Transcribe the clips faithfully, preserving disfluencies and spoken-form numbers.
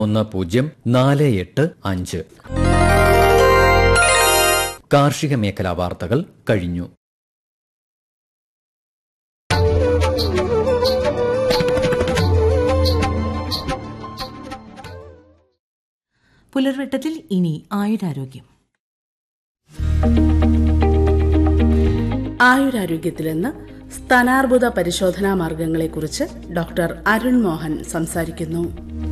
ഒന്ന് പൂജ്യം നാല് എട്ട് അഞ്ച്. കാർഷിക മേഖലാ വാർത്തകൾ കഴിഞ്ഞു. പുലർവെട്ടത്തിൽ ഇനി ആയുരാരോഗ്യം. ആയുരാരോഗ്യത്തിൽ നിന്ന് സ്ഥാനാർബുദ പരിശോധനാ മാർഗങ്ങളെക്കുറിച്ച് ഡോക്ടർ അരുൺ മോഹൻ സംസാരിക്കുന്നു.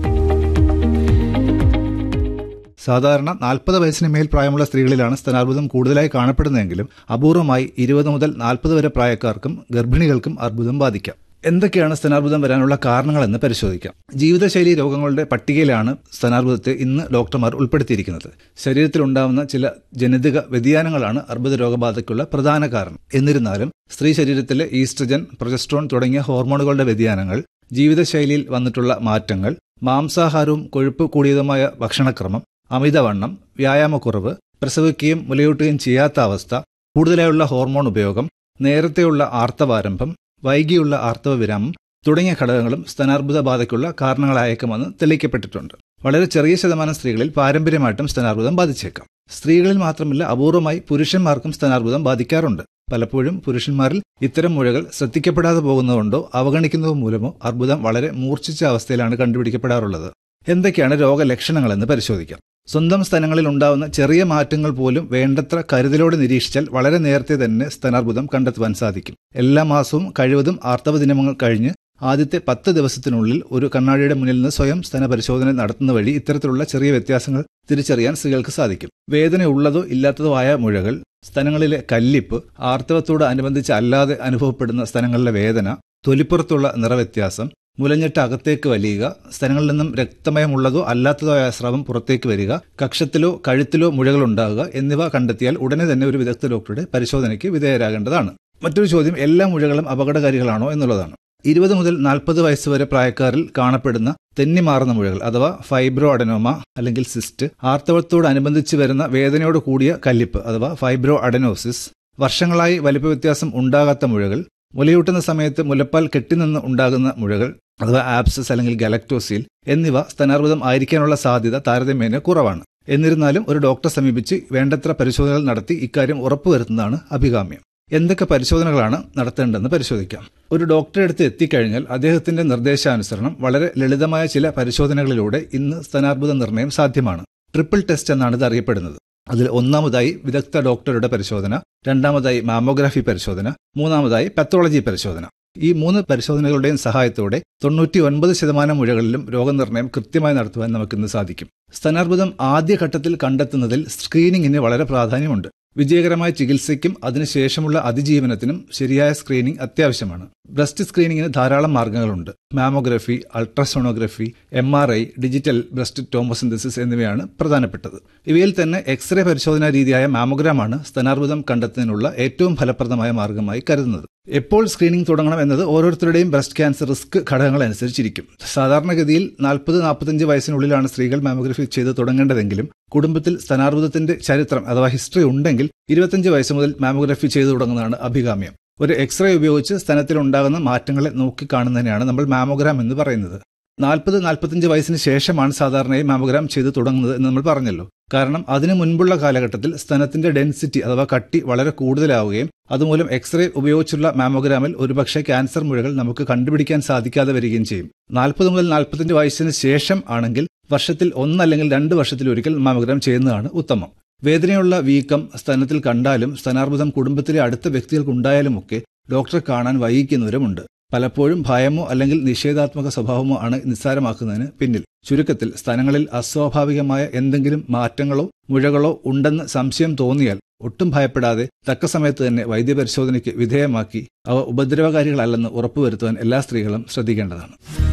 സാധാരണ നാൽപ്പത് വയസ്സിന് മേൽ പ്രായമുള്ള സ്ത്രീകളിലാണ് സ്തനാർബുദം കൂടുതലായി കാണപ്പെടുന്നതെങ്കിലും അപൂർവമായി ഇരുപത് മുതൽ നാൽപ്പത് വരെ പ്രായക്കാർക്കും ഗർഭിണികൾക്കും അർബുദം ബാധിക്കാം. എന്തൊക്കെയാണ് സ്തനാർബുദം വരാനുള്ള കാരണങ്ങളെന്ന് പരിശോധിക്കാം. ജീവിതശൈലി രോഗങ്ങളുടെ പട്ടികയിലാണ് സ്തനാർബുദത്തെ ഇന്ന് ഡോക്ടർമാർ ഉൾപ്പെടുത്തിയിരിക്കുന്നത്. ശരീരത്തിലുണ്ടാവുന്ന ചില ജനിതക വ്യതിയാനങ്ങളാണ് അർബുദ രോഗബാധയ്ക്കുള്ള പ്രധാന കാരണം. എന്നിരുന്നാലും സ്ത്രീ ശരീരത്തിലെ ഈസ്ട്രജൻ, പ്രൊജസ്ട്രോൺ തുടങ്ങിയ ഹോർമോണുകളുടെ വ്യതിയാനങ്ങൾ, ജീവിതശൈലിയിൽ വന്നിട്ടുള്ള മാറ്റങ്ങൾ, മാംസാഹാരവും കൊഴുപ്പ് കൂടിയതുമായ ഭക്ഷണക്രമം, അമിതവണ്ണം, വ്യായാമക്കുറവ്, പ്രസവിക്കുകയും മുലയൂട്ടുകയും ചെയ്യാത്ത അവസ്ഥ, കൂടുതലായുള്ള ഹോർമോൺ ഉപയോഗം, നേരത്തെയുള്ള ആർത്തവാരംഭം, വൈകിയുള്ള ആർത്തവ വിരാമം തുടങ്ങിയ ഘടകങ്ങളും സ്തനാർബുദ ബാധയ്ക്കുള്ള കാരണങ്ങളായേക്കുമെന്ന് തെളിയിക്കപ്പെട്ടിട്ടുണ്ട്. വളരെ ചെറിയ ശതമാനം സ്ത്രീകളിൽ പാരമ്പര്യമായിട്ടും സ്തനാർബുദം ബാധിച്ചേക്കാം. സ്ത്രീകളിൽ മാത്രമല്ല, അപൂർവമായി പുരുഷന്മാർക്കും സ്തനാർബുദം ബാധിക്കാറുണ്ട്. പലപ്പോഴും പുരുഷന്മാരിൽ ഇത്തരം മുഴകൾ ശ്രദ്ധിക്കപ്പെടാതെ പോകുന്നതുകൊണ്ടോ അവഗണിക്കുന്നത് മൂലമോ അർബുദം വളരെ മൂർച്ഛിച്ച അവസ്ഥയിലാണ് കണ്ടുപിടിക്കപ്പെടാറുള്ളത്. എന്തൊക്കെയാണ് രോഗലക്ഷണങ്ങളെന്ന് പരിശോധിക്കാം. സ്വന്തം സ്തനങ്ങളിൽ ഉണ്ടാവുന്ന ചെറിയ മാറ്റങ്ങൾ പോലും വേണ്ടത്ര കരുതലോടെ നിരീക്ഷിച്ചാൽ വളരെ നേരത്തെ തന്നെ സ്തനാർബുദം കണ്ടെത്തുവാൻ സാധിക്കും. എല്ലാ മാസവും കഴിവതും ആർത്തവ ദിനങ്ങൾ കഴിഞ്ഞ് ആദ്യത്തെ പത്ത് ദിവസത്തിനുള്ളിൽ ഒരു കണ്ണാടിയുടെ മുന്നിൽ നിന്ന് സ്വയം സ്തന പരിശോധന നടത്തുന്ന വഴി ഇത്തരത്തിലുള്ള ചെറിയ വ്യത്യാസങ്ങൾ തിരിച്ചറിയാൻ സ്ത്രീകൾക്ക് സാധിക്കും. വേദനയുള്ളതോ ഇല്ലാത്തതോ ആയ മുഴകൾ, സ്തനങ്ങളിലെ കല്ലിപ്പ്, ആർത്തവത്തോട് അനുബന്ധിച്ച് അല്ലാതെ അനുഭവപ്പെടുന്ന സ്തനങ്ങളിലെ വേദന, തൊലിപ്പുറത്തുള്ള നിറവ്യത്യാസം, മുലഞ്ഞിട്ട് അകത്തേക്ക് വലിയുക, സ്തനങ്ങളിൽ നിന്നും രക്തമയമുള്ളതോ അല്ലാത്തതോ ആയ സ്രവം പുറത്തേക്ക് വരിക, കക്ഷത്തിലോ കഴുത്തിലോ മുഴകൾ ഉണ്ടാകുക എന്നിവ കണ്ടെത്തിയാൽ ഉടനെ തന്നെ ഒരു വിദഗ്ധ ഡോക്ടറുടെ പരിശോധനയ്ക്ക് വിധേയരാകേണ്ടതാണ്. മറ്റൊരു ചോദ്യം എല്ലാ മുഴകളും അപകടകാരികളാണോ എന്നുള്ളതാണ്. ഇരുപത് മുതൽ നാൽപ്പത് വയസ്സുവരെ പ്രായക്കാരിൽ കാണപ്പെടുന്ന തെന്നിമാറുന്ന മുഴകൾ അഥവാ ഫൈബ്രോ അഡനോമ അല്ലെങ്കിൽ സിസ്റ്റ്, ആർത്തവത്തോടനുബന്ധിച്ച് വരുന്ന വേദനയോട് കൂടിയ കല്ലിപ്പ് അഥവാ ഫൈബ്രോ അഡനോസിസ്, വർഷങ്ങളായി വലിപ്പ വ്യത്യാസം ഉണ്ടാകാത്ത മുഴകൾ, മുലയൂട്ടുന്ന സമയത്ത് മുലപ്പാൽ കെട്ടിനിന്ന് ഉണ്ടാകുന്ന മുഴകൾ അഥവാ ആബ്സസ് അല്ലെങ്കിൽ ഗലക്ടോസിൽ എന്നിവ സ്തനാർബുദം ആയിരിക്കാനുള്ള സാധ്യത താരതമ്യേന കുറവാണ്. എന്നിരുന്നാലും ഒരു ഡോക്ടറെ സമീപിച്ച് വേണ്ടത്ര പരിശോധനകൾ നടത്തി ഇക്കാര്യം ഉറപ്പുവരുത്തുന്നതാണ് അഭികാമ്യം. എന്തൊക്കെ പരിശോധനകളാണ് നടത്തേണ്ടതെന്ന് പരിശോധിക്കാം. ഒരു ഡോക്ടറെ അടുത്ത് എത്തിക്കഴിഞ്ഞാൽ അദ്ദേഹത്തിന്റെ നിർദ്ദേശാനുസരണം വളരെ ലളിതമായ ചില പരിശോധനകളിലൂടെ ഇന്ന് സ്തനാർബുദ നിർണ്ണയം സാധ്യമാണ്. ട്രിപ്പിൾ ടെസ്റ്റ് എന്നാണ് ഇത് അറിയപ്പെടുന്നത്. അതിൽ ഒന്നാമതായി വിദഗ്ധ ഡോക്ടറുടെ പരിശോധന, രണ്ടാമതായി മാമോഗ്രാഫി പരിശോധന, മൂന്നാമതായി പത്തോളജി പരിശോധന. ഈ മൂന്ന് പരിശോധനകളുടെയും സഹായത്തോടെ തൊണ്ണൂറ്റി ഒൻപത് ശതമാനം മുഴകളിലും രോഗനിർണയം കൃത്യമായി നടത്തുവാൻ നമുക്കിന്ന് സാധിക്കും. സ്തനാർബുദം ആദ്യഘട്ടത്തിൽ കണ്ടെത്തുന്നതിൽ സ്ക്രീനിങ്ങിന് വളരെ പ്രാധാന്യമുണ്ട്. വിജയകരമായ ചികിത്സയ്ക്കും അതിനുശേഷമുള്ള അതിജീവനത്തിനും ശരിയായ സ്ക്രീനിംഗ് അത്യാവശ്യമാണ്. ബ്രസ്റ്റ് സ്ക്രീനിങ്ങിന് ധാരാളം മാർഗങ്ങളുണ്ട്. Mammography, ultrasonography, M R I, digital breast ടോമോസിന്തസിസ് എന്നിവയാണ് പ്രധാനപ്പെട്ടത്. ഇവയിൽ തന്നെ എക്സ്റേ പരിശോധനാ രീതിയായ മാമോഗ്രാമാണ് സ്തനാർബുദം കണ്ടെത്തുന്നതിനുള്ള ഏറ്റവും ഫലപ്രദമായ മാർഗമായി കരുതുന്നത്. എപ്പോൾ സ്ക്രീനിംഗ് തുടങ്ങണം എന്നത് ഓരോരുത്തരുടെയും ബ്രസ്റ്റ് ക്യാൻസർ റിസ്ക് ഘടകങ്ങൾ അനുസരിച്ചിരിക്കും. സാധാരണഗതിയിൽ നാൽപ്പത് നാൽപ്പത്തഞ്ച് വയസ്സിനുള്ളിലാണ് സ്ത്രീകൾ മാമോഗ്രഫി ചെയ്ത് തുടങ്ങേണ്ടതെങ്കിലും കുടുംബത്തിൽ സ്തനാർബുദത്തിന്റെ ചരിത്രം അഥവാ ഹിസ്റ്ററി ഉണ്ടെങ്കിൽ ഇരുപത്തഞ്ച് വയസ്സ് മുതൽ മാമോഗ്രഫി ചെയ്തു തുടങ്ങുന്നതാണ് അഭികാമ്യം. ഒരു എക്സ്റേ ഉപയോഗിച്ച് സ്തനത്തിൽ ഉണ്ടാകുന്ന മാറ്റങ്ങളെ നോക്കിക്കാണുന്നതിനാണ് നമ്മൾ മാമോഗ്രാം എന്ന് പറയുന്നത്. നാൽപ്പത് നാൽപ്പത്തഞ്ച് വയസ്സിന് ശേഷമാണ് സാധാരണയായി മാമോഗ്രാം ചെയ്ത് തുടങ്ങുന്നത് എന്ന് നമ്മൾ പറഞ്ഞല്ലോ. കാരണം അതിനു മുൻപുള്ള കാലഘട്ടത്തിൽ സ്തനത്തിന്റെ ഡെൻസിറ്റി അഥവാ കട്ടി വളരെ കൂടുതലാവുകയും അതുമൂലം എക്സ്റേ ഉപയോഗിച്ചുള്ള മാമോഗ്രാമിൽ ഒരുപക്ഷെ ക്യാൻസർ മുഴകൾ നമുക്ക് കണ്ടുപിടിക്കാൻ സാധിക്കാതെ വരികയും ചെയ്യും. നാൽപ്പത് മുതൽ നാൽപ്പത്തഞ്ച് വയസ്സിന് ശേഷം ആണെങ്കിൽ വർഷത്തിൽ ഒന്നല്ലെങ്കിൽ രണ്ട് വർഷത്തിലൊരിക്കൽ മാമോഗ്രാം ചെയ്യുന്നതാണ് ഉത്തമം. വേദനയുള്ള വീക്കം സ്തനത്തിൽ കണ്ടാലും സ്തനാർബുദം കുടുംബത്തിലെ അടുത്ത വ്യക്തികൾക്കുണ്ടായാലുമൊക്കെ ഡോക്ടറെ കാണാൻ വൈകിക്കുന്നവരുമുണ്ട്. പലപ്പോഴും ഭയമോ അല്ലെങ്കിൽ നിഷേധാത്മക സ്വഭാവമോ ആണ് നിസ്സാരമാക്കുന്നതിന് പിന്നിൽ. ചുരുക്കത്തിൽ സ്തനങ്ങളിൽ അസ്വാഭാവികമായ എന്തെങ്കിലും മാറ്റങ്ങളോ മുഴകളോ ഉണ്ടെന്ന് സംശയം തോന്നിയാൽ ഒട്ടും ഭയപ്പെടാതെ തക്ക സമയത്ത് തന്നെ വൈദ്യപരിശോധനയ്ക്ക് വിധേയമാക്കി അവ ഉപദ്രവകാരികളല്ലെന്ന് ഉറപ്പുവരുത്തുവാൻ എല്ലാ സ്ത്രീകളും ശ്രദ്ധിക്കേണ്ടതാണ്.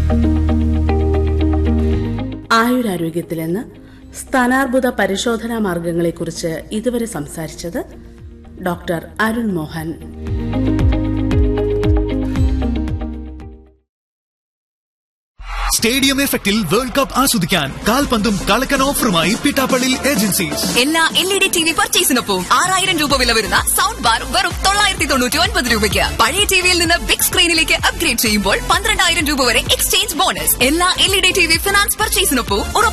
ആയുരാരോഗ്യത്തിലെന്ന് സ്ഥാനാർബുദ പരിശോധനാ മാർഗങ്ങളെക്കുറിച്ച് ഇതുവരെ സംസാരിച്ചത് ഡോക്ടർ അരുൺ മോഹൻ. സ്റ്റേഡിയം എഫക്റ്റിൽ വേൾഡ് കപ്പ് ആസ്വദിക്കാൻ കാൽപന്തും കളക്കൻ ഓഫറുമായി പിട്ടാപ്പള്ളി ഏജൻസീസ്. എല്ലാ L E D T V പർച്ചേസിനൊപ്പം ആറായിരം രൂപ വില വരുന്ന സൗണ്ട് ബാർ വെറും തൊള്ളായിരത്തി തൊണ്ണൂറ്റി ഒൻപത് രൂപയ്ക്ക്. പഴയ ടിവിയിൽ നിന്ന് ബിഗ് സ്ക്രീനിലേക്ക് അപ്ഗ്രേഡ് ചെയ്യുമ്പോൾ പന്ത്രണ്ടായിരം രൂപ വരെ എക്സ്ചേഞ്ച് ബോണസ്. എല്ലാ L E D T V finance പർച്ചേസിനൊപ്പം